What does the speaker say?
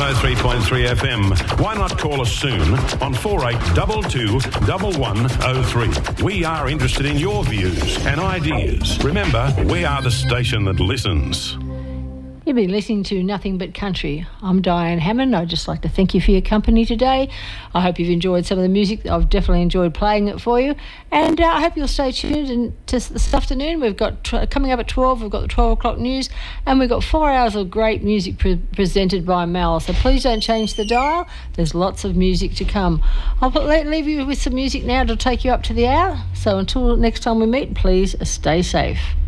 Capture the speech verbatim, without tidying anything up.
oh three point three F M. Why not call us soon on four eight two two, one one oh three. We are interested in your views and ideas. Remember, we are the station that listens. You've been listening to Nothing But Country. I'm Diane Hammond. I'd just like to thank you for your company today. I hope you've enjoyed some of the music. I've definitely enjoyed playing it for you. And uh, I hope you'll stay tuned and to this afternoon. We've got, tr- coming up at twelve, we've got the twelve o'clock news, and we've got four hours of great music pre- presented by Mel. So please don't change the dial. There's lots of music to come. I'll put, let, leave you with some music now to take you up to the hour. So until next time we meet, please stay safe.